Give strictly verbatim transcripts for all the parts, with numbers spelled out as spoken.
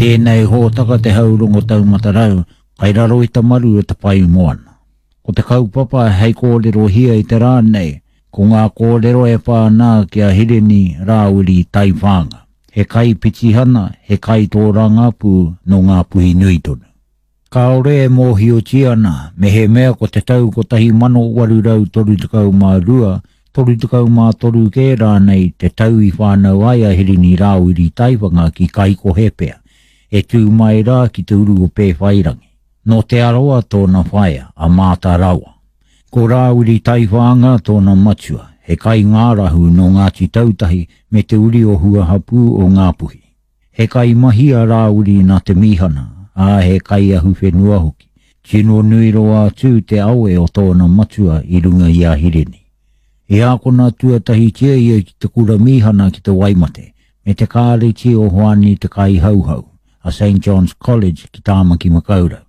Tēnei hōtaka te haurongo tau matarau, kai raro i tamaru e te pai moana. Ko te kaupapa hei kōrero hia i te rānei, ko ngā kōrero e pānā kia hireni rāuri tai whanga. He kai pitihana, he kai tō rangapu no ngā puhi nui tonu. Kaore e mōhi o tiana, me he mea ko te tau ko tahi mano warurau toru tukau mā rua, toru tukau mā toru kē rānei te tau i whānau aia hireni rāuri tai whanga ki kai ko hepea. E tū mai rā ki te uru o pē whairangi. No te aroa tōna whaia, a māta rawa. Ko rāuri tai whanga tōna matua, he kai ngārahu no Ngāti Tautahi me te uri o hua hapu o Ngāpuhi. He kai mahia rāuri nā te mihana, a he kai ahu whenua hoki. Tino nui roa tū te aue o tōna matua i runga i a hireni. E ākona tuatahi tia ia ki te kura mihana ki te Waimate, me te kāre tia o hoani te kai hauhau, a Saint John's College ki Tāmaki Makaurau.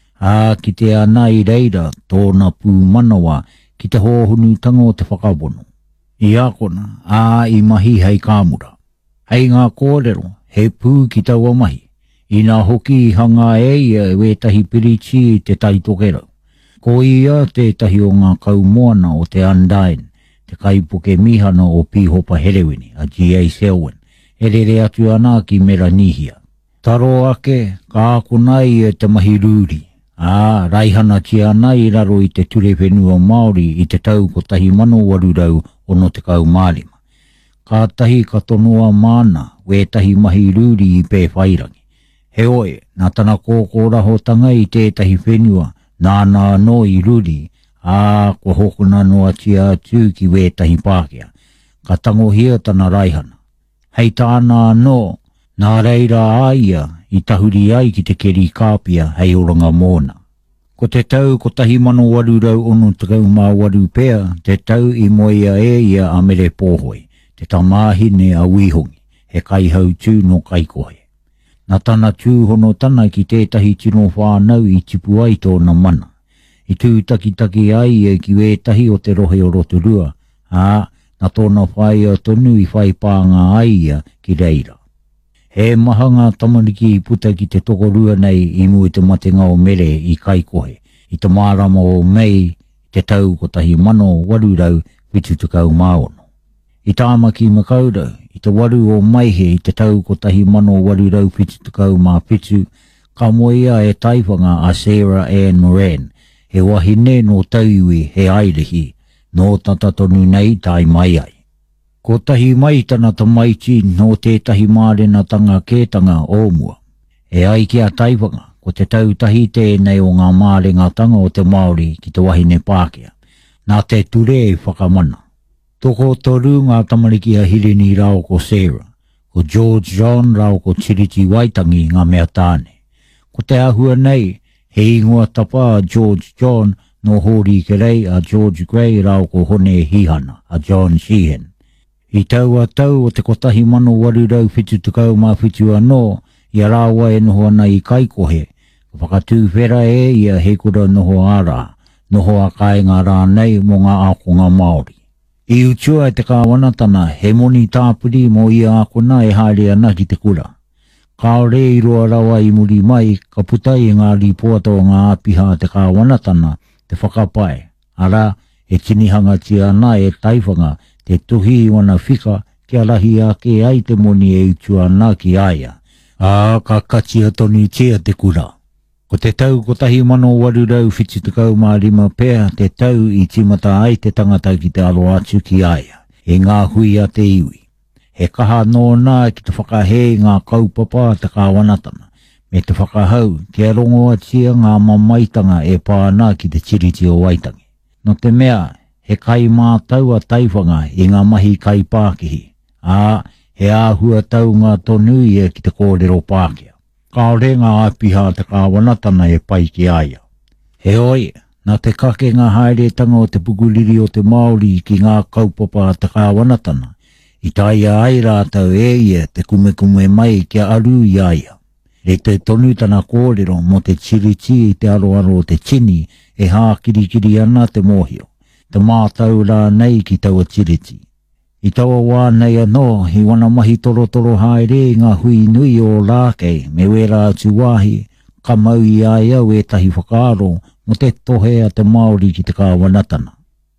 A ki te anai reira tōna pū manawa ki te hōhunu tango te whakabono. I ākona, a i mahi hei kāmura. Hei ngā kōrero, he pū ki taua mahi. I nā hoki i hanga e ia e wetahi pirichi te taitokerau. Ko ia te tahi o ngā kaumoana o te Undyne, te kaipuke mihana o Pihopa Herewini, a G A Selwyn, e rere atu ana ki mera nihia. Taro ake, ka akonai e te mahi rūri. Ah, raihana tia ana i raro i te ture whenua Māori i te tau ko tahi mano warurau o no te kau mārima. Ka tahi katonoa mana, we tahi mahi rūri i pē whairangi. He oe, nā tana kōkōraho tanga i tētahi whenua, nā nā no i rūri, ah, ko hokona noa tia atu ki we tahi pākea. Ka tangohia tana raihana. Hei tāna no, nā reira aia, i tahuri ai ki te keri kāpia hei oranga mōna. Ko te tau ko tahi mano warurau ono te kau mā waru pēr, te tau i moia e ia a mere pōhoi, te tamāhine a wihongi, he kai hau tū no kai kohe. Nā tana tūhono tana ki tētahi tino whānau i tipu ai tōna mana. I tū taki taki ai e ki wētahi o te rohe o Rotorua, ā, nā tōna whai o tonu i whai pānga ai ia ki reira. He mahanga tamariki i puta ki te tokorua nei i mui te matenga o mere i kai kohe, i te mārama o mei, te tau ko tahi mano warurau whitu tukau maono. I Tāmaki Makaurau, i te waru o maihe i te tau ko tahi mano warurau whitu tukau mā whitu, ka moia e taiwhanga a Sarah Ann Moran, he wahine no tauiwi he airehi, no tatatonu nei tai mai ai. Ko tahi mai tana ta maiti no tētahi mārena tanga kētanga ōmua. E ai kia taiwanga, ko te tautahi tēnei o ngā mārenga tanga o te Māori ki te wahine Pākea. Nā te ture e whakamana. Toko toru ngā tamariki a hireni rao ko Sarah, ko George John rao ko Tiriti Waitangi ngā mea tāne. Ko te ahua nei, he ingoa tapa George John no hori kerei a George Gray rao ko hone hihana a John Sheehan. I tau a tau o te kotahi mano warurau whitu tukau mā whitu anō, i a rāua e noho ana i kai kohe, whakatū whera e i a hekura noho ārā, noho a kai ngā rānei mo ngā ākonga Māori. I utua e te kāwanatana, he moni tāpuri mo i a ākona e haere ana ki te kura. Kāore i roa rawa i muri mai, ka putai e ngā ripoata o ngā apiha te kāwanatana, te whakapae. Ara, e tinihanga tia ana e taiwhanga, te tuhi i wana whika, kia rahi a ke ai te moni e utua ana ki aia. Ā, ka katia tonu tia te kura. Ko te tau ko tahi mano warurau whitu tukau mā rima pēr, te tau i timata ai te tangata ki te alo atu ki aia, e ngā hui a te iwi. He kaha nō nā ki te whakahe ngā kaupapa te kāwanatana, me te whakahau, kia rongo atia ngā mamaitanga e pāna ki te Tiriti o Waitangi. No te mea, he kai mā tau a taiwhanga i ngā mahi kai Pākihi. Ā, he āhua tau ngā tonu ia ki te kōrero Pākea. Kāore ngā apiha te kāwanatana e pai ki aia. He oi, nā te kake ngā haeretanga o te pukuriri o te Māori ki ngā kaupapa te kāwanatana, i taia ai rātau e ia te kume kume mai kia aru i aia. Re te tonu tana kōrero mo te Tiriti i te aroaro o te tini e hā kirikiri ana te mōhio. Te mātau rā nei ki taua Tiriti. I taua wānei anō, hi wana mahi toro toro haere ngā hui nui o lākei, me wera atu wāhi, ka mau i ai au e tahi whakaaro, mo te tohe a te Māori ki te kāwanatana.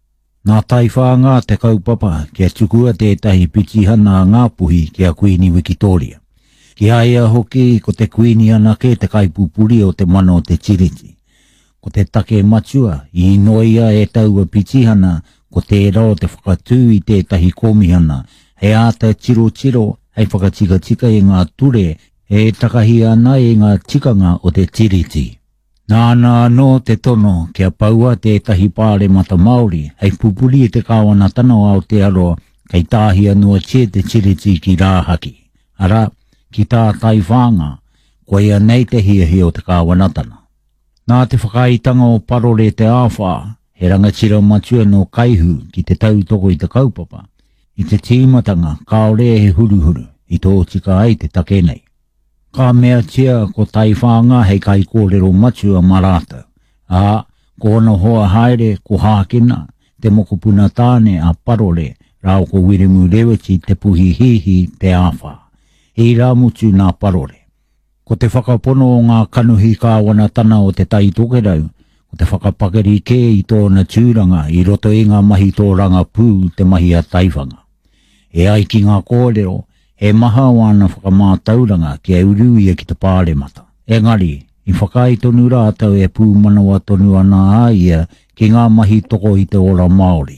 Nā tai whāngā te kaupapa, kia tukua te tahi piti hana ngā puhi kia Queen Victoria. Ki aia hoki ko te Queen anake te kaipupuri o te mana o te tiriti. Ko te take matua, i noia e taua piti hana, ko te rao te whakatū i te tahi komihana, he āta tiro tiro, hei whakatika tika i ngā ture, e takahi ana i ngā tikanga o te tiriti. Nāna no te tono kia paua te tahi pāre mata Māori, hei pupuri e te kāwanatana o Aotearoa, kei tāhi anua che te tiriti ki rāhaki. Ara, ki tā tai whānga, ko ia nei te hia hi o te kāwanatana. Nā te whakaitanga o parore te āwha, he rangatira matua no kaihu ki te tautoko i te kaupapa, i te tīmatanga kaore he huruhuru, i tō tika ai te take nei. Ka mea tia ko tai whānga hei kai kōrero matua marata. A, ko ona hoa haere, ko hākina, te mokopuna tāne a parore, rao ko wiremu rewati te puhi hihi te āwha. Hei rā mutu nā parore. Ko te whakapono o ngā kanuhi kāwanatana o te tai tokerau, ko te whakapakeri ke i tōna tūranga i roto i ngā mahi tō ranga pū te mahi a taiwhanga. E ai ki ngā kōrero, e maha wana whakamātauranga ki e uruia ki te pāre mata. Engari, i whakai tonu rātau e pū manawa tonu ana aia ki ngā mahi toko i te ora Māori.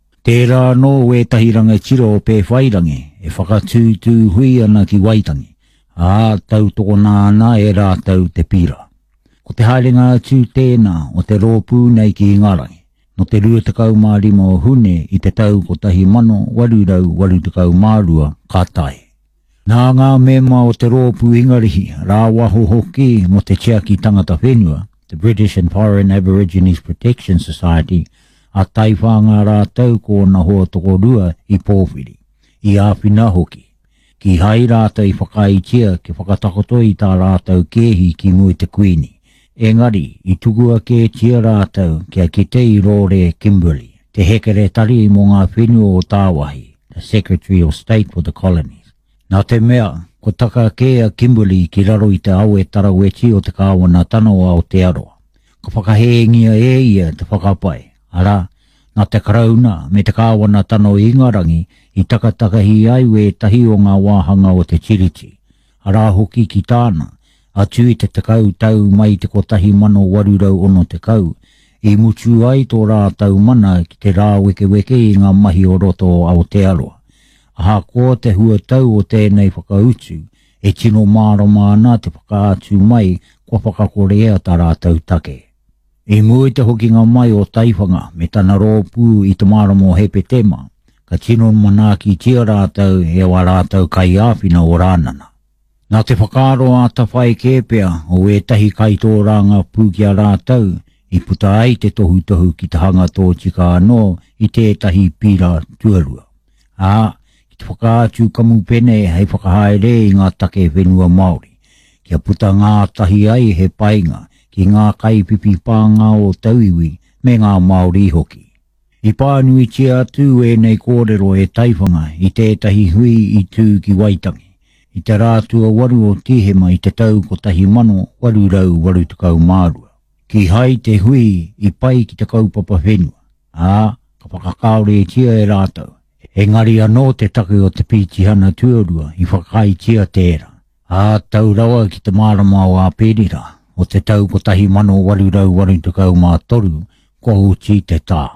Tērā no wētahi ranga tiro o pē whairangi, e whakatūtū hui ana ki waitangi. Ā, tau toko nā ana e rātau te pira. Ko te haerenga tū tēnā o te rōpū nei ki Ingarangi, no te rua tekau mā rima o hune i te tau ko tahi mano warurau waru tekau mārua kātai. Nā ngā mema o te rōpū Ingarihi, rā waho hoki mo te Tiaki Tangata Whenua, the British and Foreign Aborigines Protection Society, a tai whanga rātau ko na hoa toko rua i Pōwhiri, i āwhina hoki. Ki hai rātau i whakaitia ki whakatakotoi tā rātau kehi ki mui te Queeni. Engari, i tukua ke tia rātau kia ki te i rōre Kimberley, te hekere tari mo ngā whenua o Tāwahi, the Secretary of State for the Colonies. Nā te mea, ko taka ke a Kimberley ki raro i te au e taraweti o te kāwanatana o Aotearoa. Ka whakahengia e ia te whakapai. Ara, nā te karauna me te kāwanatana o Ingarangi i takatakahi ai we tahi o ngā wāhanga o te tiriti. Ara hoki ki tāna, atu i te tekau tau mai te kotahi mano warurau ono te kau, i mutu ai tō rātau mana ki te rā weke weke i ngā mahi o roto o Aotearoa. Aha ko te hua tau o tēnei whakautu, e tino māra māna te whakaatu mai kua whakakorea tā rātau take. I mui te hokinga mai o taiwhanga me tana rōpū i te māra mō hepe tema, ka tino manaki tia rātau e wa rātau kai āwhina o rānana. Nā te whakaaro a ta whai kēpea o e tahi kaitōranga pūkia rātau i puta ai te tohu tohu ki te hanga tō tika anō i tētahi pira tuarua. Ā, ki te whakaatu kamu pene hei whakahaere i ngā take whenua Māori. Kia puta ngā tahi ai he painga ki ngā kaipipi pānga o tauiwi me ngā Māori hoki. I pānui tia atu e nei kōrero e taiwhanga i tētahi hui i tū ki Waitangi. I te rātua waru o tihema i te tau ko tahi mano waru rau waru te kau mārua. Ki hai te hui i pai ki te kaupapa whenua. Ā, ka whakakaore tia e rātau. Engari anō te take o te pītihana tuarua i whakai tia tērā. Ā, tau rawa ki te mārama o a pērira o te tau ko tahi mano waru rau waru te kau mā toru ko uti te tā.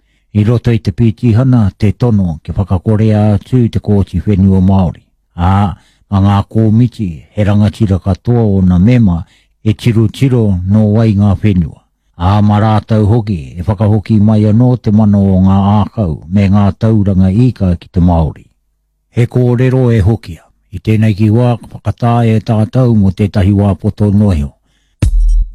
I roto i te pītihana te tono ke whakakorea atu te kōti whenua Māori. Ā, a ngā kōmiti he rangatira katoa o na mema e tiro tiro no wai ngā whenua. A marātau hoki e whakahoki mai anō te mano o ngā ākau me ngā tauranga ika ki te Māori. He kōrero e hokia, i tēnei ki wā whakatāe e tātau mo tētahi wā poto noheo.